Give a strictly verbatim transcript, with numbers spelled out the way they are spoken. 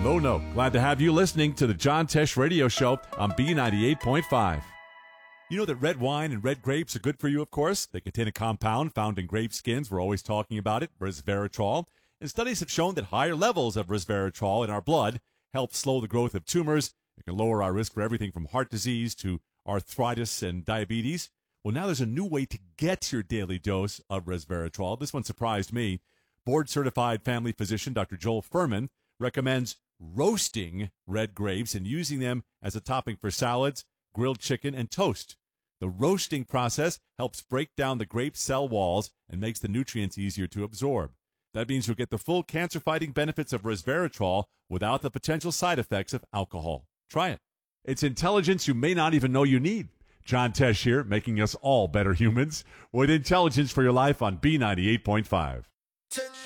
Low Note. Glad to have you listening to the John Tesh Radio Show on B ninety-eight point five. You know that red wine and red grapes are good for you, of course. They contain a compound found in grape skins. We're always talking about it, resveratrol. And studies have shown that higher levels of resveratrol in our blood help slow the growth of tumors. It can lower our risk for everything from heart disease to arthritis and diabetes. Well, now there's a new way to get your daily dose of resveratrol. This one surprised me. Board-certified family physician Doctor Joel Furman recommends roasting red grapes and using them as a topping for salads, grilled chicken, and toast. The roasting process helps break down the grape cell walls and makes the nutrients easier to absorb. That means you'll get the full cancer-fighting benefits of resveratrol without the potential side effects of alcohol. Try it. It's intelligence you may not even know you need. John Tesh here, making us all better humans with intelligence for your life on B ninety-eight point five.